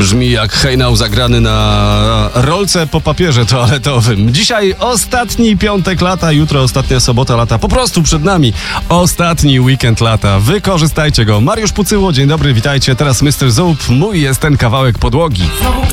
Brzmi jak hejnał zagrany na rolce po papierze toaletowym. Dzisiaj ostatni piątek lata, jutro ostatnia sobota lata. Po prostu przed nami ostatni weekend lata. Wykorzystajcie go. Mariusz Pucyło, dzień dobry, witajcie. Teraz Mr. Zoop, mój jest ten kawałek podłogi. Znowu